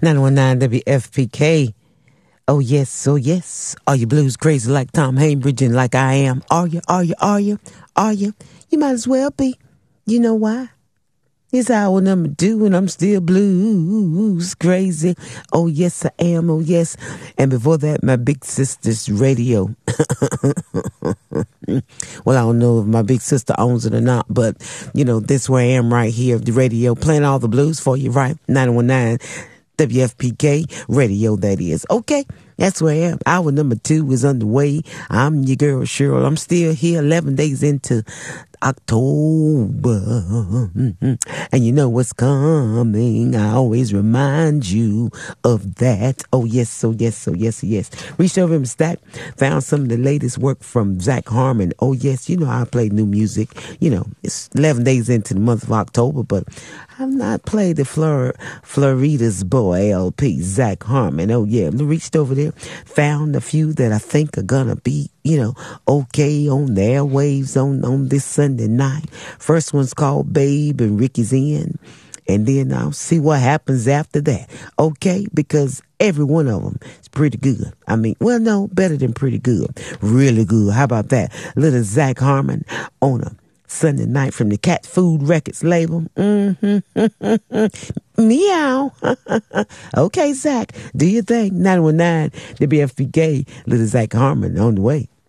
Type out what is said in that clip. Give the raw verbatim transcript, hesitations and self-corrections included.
nine one nine W F P K. Oh, yes, oh, yes. Are you blues crazy like Tom Hambridge and like I am? Are you, are you, are you, are you? You might as well be. You know why? It's hour number two and I'm still blues crazy. Oh, yes, I am. Oh, yes. And before that, my big sister's radio. Well, I don't know if my big sister owns it or not, but, you know, this where I am right here, the radio, playing all the blues for you, right? nine one nine W F P K radio, that is. Okay, that's where I am. Hour number two is underway. I'm your girl, Cheryl. I'm still here eleven days into October. And you know what's coming. I always remind you of that. Oh, yes, oh, yes, oh, yes, yes. Reached over and stat, found some of the latest work from Zach Harmon. Oh, yes, you know I play new music. You know, it's eleven days into the month of October, but I've not played the Flor- Florida's Boy L P, Zach Harmon. Oh, yeah, reached over there, found a few that I think are gonna be, you know, okay on the airwaves on, on this Sunday night. First one's called Babe and Ricky's In. And then I'll see what happens after that. Okay? Because every one of them is pretty good. I mean, well, no, better than pretty good. Really good. How about that? Little Zach Harmon on a Sunday night from the Cat Food Records label. Mm-hmm. Meow. Okay, Zach, do your thing. nine one nine W F P K, little Zach Harmon on the way.